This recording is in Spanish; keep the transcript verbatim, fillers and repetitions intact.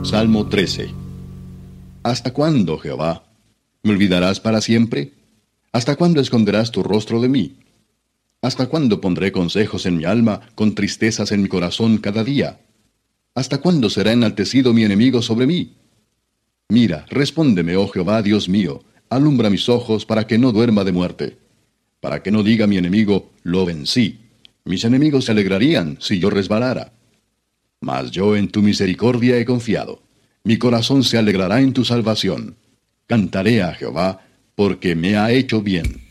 Salmo trece. ¿Hasta cuándo, Jehová? ¿Me olvidarás para siempre? ¿Hasta cuándo esconderás tu rostro de mí? ¿Hasta cuándo pondré consejos en mi alma, con tristezas en mi corazón cada día? ¿Hasta cuándo será enaltecido mi enemigo sobre mí? Mira, respóndeme, oh Jehová, Dios mío, alumbra mis ojos para que no duerma de muerte, para que no diga mi enemigo, lo vencí. Mis enemigos se alegrarían si yo resbalara. Mas yo en tu misericordia he confiado. Mi corazón se alegrará en tu salvación. Cantaré a Jehová, porque me ha hecho bien.